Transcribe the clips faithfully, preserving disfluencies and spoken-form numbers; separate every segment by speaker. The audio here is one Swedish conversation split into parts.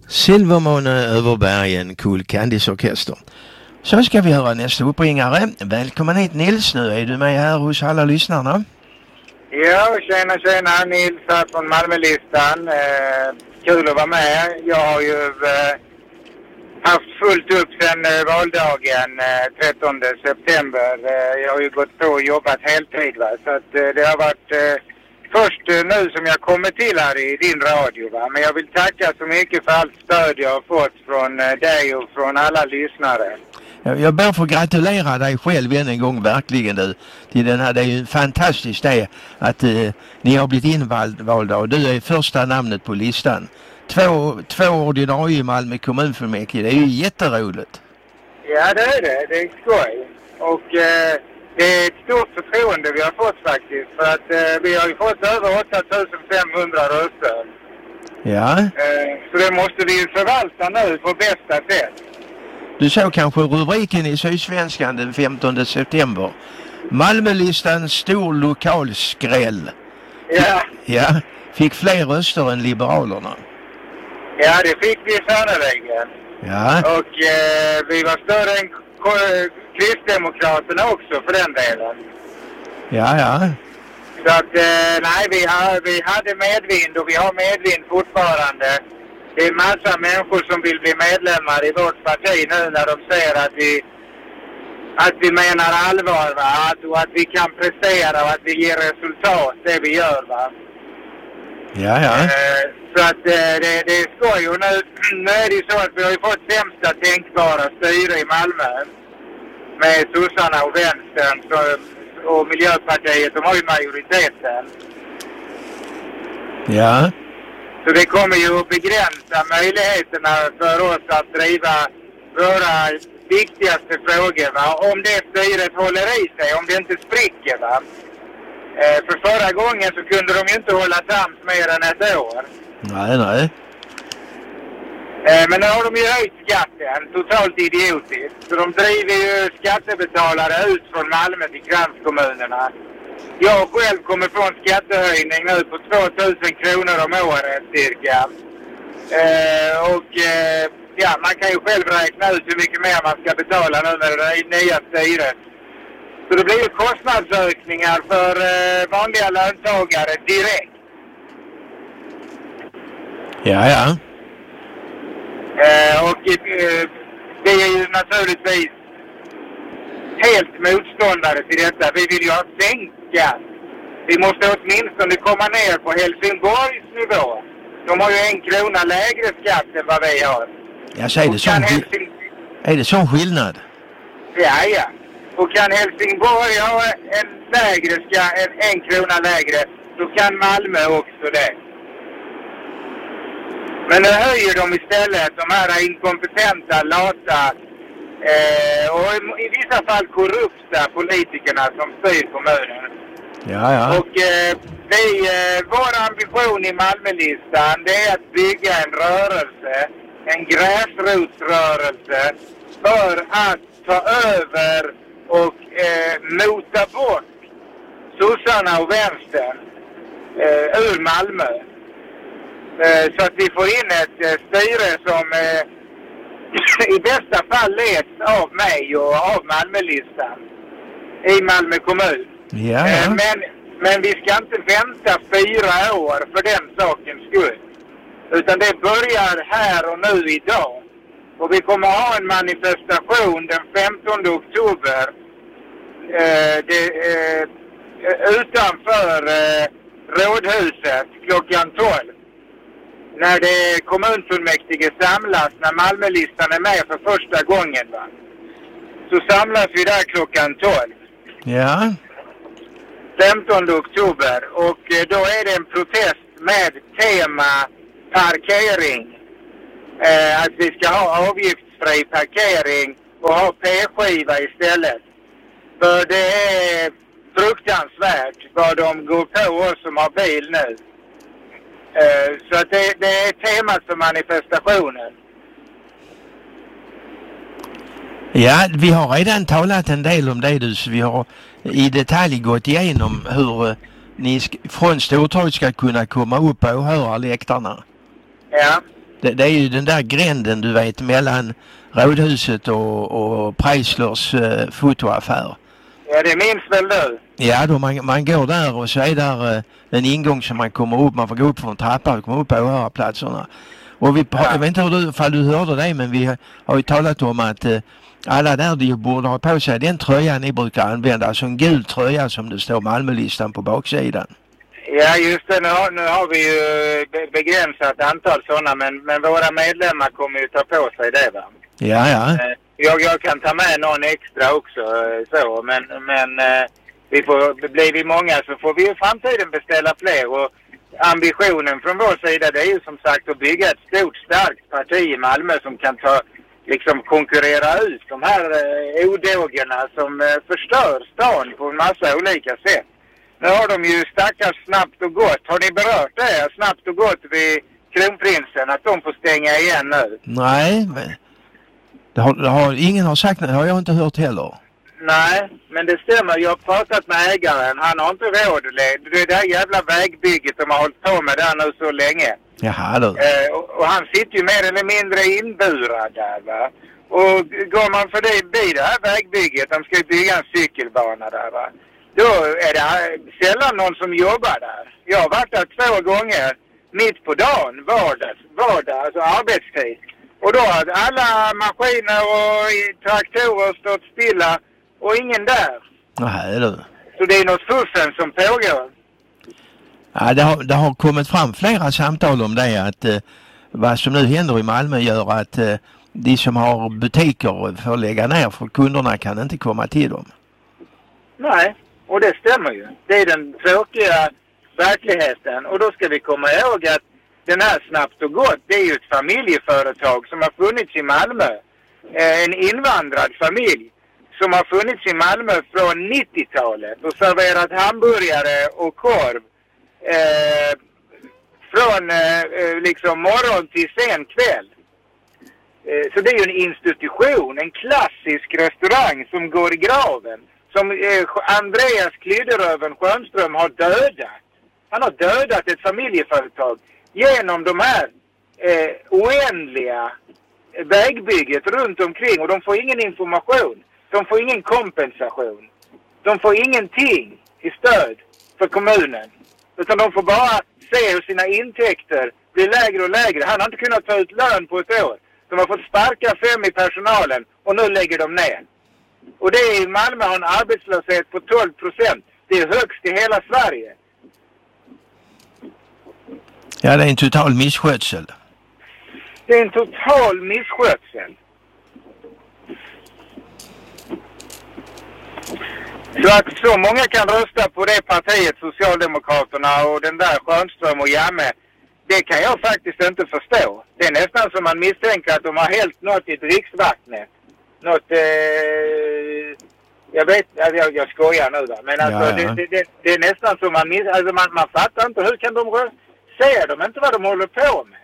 Speaker 1: Silvermåne över bergen, Cool Candice Orkester. Så ska vi höra nästa uppringare. Välkommen hit Nils, nu är du med här hos alla lyssnarna.
Speaker 2: Ja, tjena tjena, Nils här från Malmölistan. Eh, kul att vara med. Jag har ju eh, haft fullt upp sedan eh, valdagen eh, trettonde september. Eh, jag har ju gått på och jobbat heltid, va? Så att eh, det har varit eh, först eh, nu som jag kommer till här i din radio, va? Men jag vill tacka så mycket för allt stöd jag har fått från eh, dig och från alla lyssnare.
Speaker 1: Jag ber få gratulera dig själv än en gång verkligen du. Till den här, det är ju fantastiskt det att eh, ni har blivit invalda och du är första namnet på listan. Två, två ordinarie i Malmö kommunfullmäktige, det är ju jätteroligt.
Speaker 2: Ja det är det, det är skoj. Och eh, det är ett stort förtroende vi har fått faktiskt. För att eh, vi har ju fått över åtta tusen femhundra röster.
Speaker 1: Ja.
Speaker 2: Eh, så det måste vi förvalta nu på bästa sätt.
Speaker 1: Du såg kanske rubriken i Sydsvenskan den femtonde september. Malmölistan stor lokalskräll.
Speaker 2: Ja.
Speaker 1: Ja, fick fler röster än Liberalerna.
Speaker 2: Ja, det fick vi sannerligen.
Speaker 1: Ja.
Speaker 2: Och eh, vi var större än K- Kristdemokraterna också för den delen.
Speaker 1: Ja, ja.
Speaker 2: Så att, eh, nej, vi, har, vi hade medvind och vi har medvind fortfarande. Det är massa människor som vill bli medlemmar i vårt parti nu när de ser att vi, att vi menar allvar, va? Att, och att vi kan prestera och att vi ger resultat, det vi gör, va?
Speaker 1: Ja, ja.
Speaker 2: Eh, så att eh, det, det är skoj. Och nu, nu är det ju så att vi har ju fått sämsta tänkbara styre i Malmö. Med sossarna och vänstern så, och Miljöpartiet, de har ju majoriteten.
Speaker 1: Ja.
Speaker 2: Så det kommer ju att begränsa möjligheterna för oss att driva våra viktigaste frågor, va? Om det styret håller i sig, om det inte spricker, va? Eh, för förra gången så kunde de ju inte hålla sams mer än ett år.
Speaker 1: Nej, nej.
Speaker 2: Eh, men nu har de ju höjt skatten, totalt idiotiskt. Så de driver ju skattebetalare ut från Malmö till kranskommunerna. Jag själv kommer få en skattehöjning nu på tvåtusen kronor om året cirka. Eh, och eh, ja, man kan ju själv räkna ut hur mycket mer man ska betala nu med det nya styret. Så det blir ju kostnadsökningar för eh, vanliga löntagare direkt.
Speaker 1: Ja, ja.
Speaker 2: Eh, och eh, det är ju naturligtvis helt motståndare till detta. Vi vill ju ha sänkt skatt. Vi måste åtminstone komma ner på Helsingborgs nivå. De har ju en krona lägre skatt än vad vi har.
Speaker 1: Jag säger det sån, Helsing... är det sån skillnad?
Speaker 2: Ja, ja. Och kan Helsingborg ha en lägre skatt, en, en krona lägre, så kan Malmö också det. Men nu höjer de istället de här inkompetenta, lata eh, och i, i vissa fall korrupta politikerna som styr kommunen.
Speaker 1: Ja, ja.
Speaker 2: Och eh, vi, eh, vår ambition i Malmölistan, det är att bygga en rörelse, en gräsrotsrörelse för att ta över och eh, mota bort sossarna och vänstern eh, ur Malmö. Eh, så att vi får in ett eh, styre som eh, i bästa fall leds av mig och av Malmölistan i Malmö kommun.
Speaker 1: Ja, ja.
Speaker 2: Eh, men, men vi ska inte vänta fyra år för den sakens skull. Utan det börjar här och nu idag. Och vi kommer ha en manifestation den femtonde oktober eh, det, eh, utanför eh, rådhuset klockan tolv. När det kommunfullmäktige samlas, när Malmölistan är med för första gången, va? Så samlas vi där klockan tolv.
Speaker 1: Ja.
Speaker 2: femtonde oktober. Och eh, då är det en protest med tema parkering. Eh, att vi ska ha avgiftsfri parkering och ha P-skiva istället. För det är fruktansvärt vad de går på oss som har bil nu. Eh, så att det, det är temat för manifestationen.
Speaker 1: Ja, vi har redan talat en del om det du. Vi har i detalj gått igenom hur eh, ni sk- från Stortorget ska kunna komma upp på åhörarläktarna.
Speaker 2: Ja.
Speaker 1: Det, det är ju den där gränden, du vet, mellan Rådhuset och, och Preislers eh, fotoaffär.
Speaker 2: Ja, det minns väl du?
Speaker 1: Ja, då man, man går där och så är där eh, en ingång som man kommer upp. Man får gå upp från trappan och komma upp på åhörarplatserna. Och vi, ja. Jag vet inte hur du, ifall du hörde det, men vi har ju talat om att eh, alla där de borde ha på sig den tröjan ni brukar använda. Alltså en gul tröja som det står Malmölistan på baksidan.
Speaker 2: Ja, just det. Nu har, nu har vi ju begränsat antal sådana, men, men våra medlemmar kommer ju ta på sig det, va?
Speaker 1: Ja, ja.
Speaker 2: Jag, jag kan ta med någon extra också, så, men, men vi får, blir vi många så får vi i framtiden beställa fler. Och ambitionen från vår sida, det är ju som sagt att bygga ett stort, starkt parti i Malmö som kan ta, liksom konkurrera ut de här eh, odågerna som eh, förstör stan på en massa olika sätt. Nu har de ju stackars Snabbt och Gott. Har ni berört det? Snabbt och Gott vid Kronprinsen, att de får stänga igen nu?
Speaker 1: Nej, men det har, det har, ingen har sagt det, har jag inte hört heller. Nej,
Speaker 2: men det stämmer. Jag har pratat med ägaren. Han har inte råd. Det är det här jävla vägbygget de har hållit på med där nu så länge.
Speaker 1: Jaha, då.
Speaker 2: Eh, och, och han sitter ju mer eller mindre inburad där, va? Och går man för det vid det här vägbygget, de ska ju bygga en cykelbana där, va? Då är det sällan någon som jobbar där. Jag har varit där två gånger mitt på dagen, vardag, vardag alltså arbetstid. Och då har alla maskiner och traktorer stått stilla och ingen där.
Speaker 1: Nej, du.
Speaker 2: Så det är något fuffen som pågår.
Speaker 1: Ja, det har, det har kommit fram flera samtal om det, att eh, vad som nu händer i Malmö gör att eh, de som har butiker får lägga ner för kunderna kan inte komma till dem.
Speaker 2: Nej, och det stämmer ju. Det är den tråkiga verkligheten. Och då ska vi komma ihåg att den här Snabbt och Gott, det är ju ett familjeföretag som har funnits i Malmö. Eh, en invandrad familj som har funnits i Malmö från nittiotalet och serverat hamburgare och korv eh, från eh, liksom morgon till sen kväll. Eh, så det är ju en institution, en klassisk restaurang som går i graven. Som eh, Andreas Klydderöven Schönström har dödat. Han har dödat ett familjeföretag genom de här eh, oändliga vägbygget runt omkring, och de får ingen information. De får ingen kompensation. De får ingenting i stöd för kommunen. Utan de får bara se hur sina intäkter blir lägre och lägre. Han har inte kunnat ta ut lön på ett år. De har fått sparka fem i personalen och nu lägger de ner. Och det är i Malmö har en arbetslöshet på tolv procent. Det är högst i hela Sverige.
Speaker 1: Ja, det är en total misskötsel.
Speaker 2: Det är en total misskötsel. Så att så många kan rösta på det partiet, Socialdemokraterna och den där Schönström och Jamme, det kan jag faktiskt inte förstå. Det är nästan som man misstänker att de har helt något i dricksvattnet. Något, eh, jag vet, jag, jag skojar nu då, men alltså ja, ja. Det, det, det är nästan som man misstänker, alltså man, man fattar inte, hur kan de rösta? Ser de inte vad de håller på med?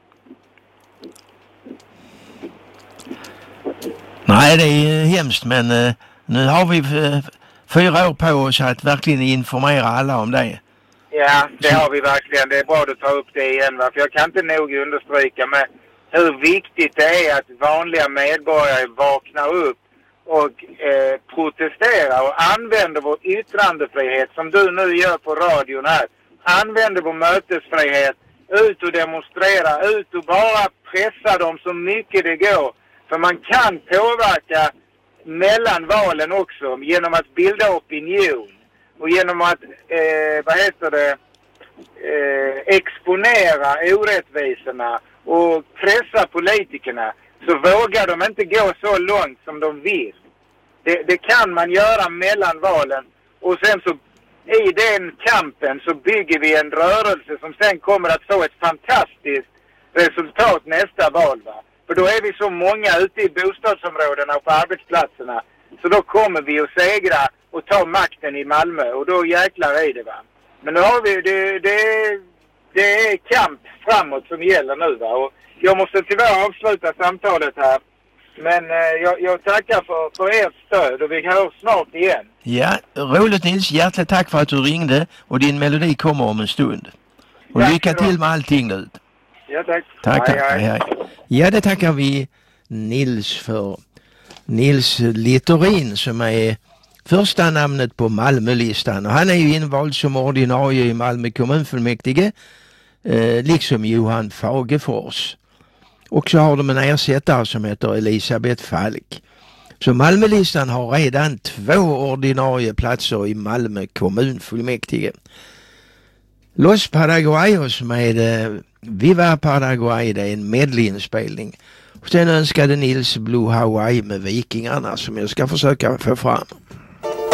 Speaker 1: Nej, det är hemskt, men eh, nu har vi f- fyra år på oss att verkligen informera alla om det.
Speaker 2: Ja, det har vi verkligen. Det är bra att ta upp det igen, va? För jag kan inte nog understryka med hur viktigt det är att vanliga medborgare vaknar upp och eh, protesterar och använder vår yttrandefrihet som du nu gör på radion här. Använder vår mötesfrihet, ut och demonstrera, ut och bara pressa dem så mycket det går. För man kan påverka mellan valen också genom att bilda opinion och genom att, eh, vad heter det, eh, exponera orättvisorna och pressa politikerna, så vågar de inte gå så långt som de vill. Det, det kan man göra mellan valen, och sen så i den kampen så bygger vi en rörelse som sen kommer att få ett fantastiskt resultat nästa val, va? För då är vi så många ute i bostadsområdena och på arbetsplatserna, så då kommer vi att segra och ta makten i Malmö, och då jäklar är det, va. Men nu har vi, det, det, det är kamp framåt som gäller nu, va. Och jag måste tyvärr avsluta samtalet här. Men eh, jag, jag tackar för, för ert stöd, och vi hörs snart igen.
Speaker 1: Ja, roligt Nils. Hjärtligt tack för att du ringde, och din melodi kommer om en stund. Och
Speaker 2: Tack
Speaker 1: lycka till med allting nu.
Speaker 2: Ja, tack.
Speaker 1: Tack,
Speaker 2: Hej,
Speaker 1: tack.
Speaker 2: hej.
Speaker 1: Hej, hej. Ja, det tackar vi Nils för. Nils Littorin som är första namnet på Malmölistan. Och han är ju invald som ordinarie i Malmö kommunfullmäktige. Eh, liksom Johan Fagefors. Och så har de en ersättare som heter Elisabeth Falk. Så Malmölistan har redan två ordinarie platser i Malmö kommunfullmäktige. Los Paraguayos med eh, Viva Paraguay, det är en medleyinspelning. Och sen önskade Nils Blue Hawaii med Vikingarna som jag ska försöka få fram.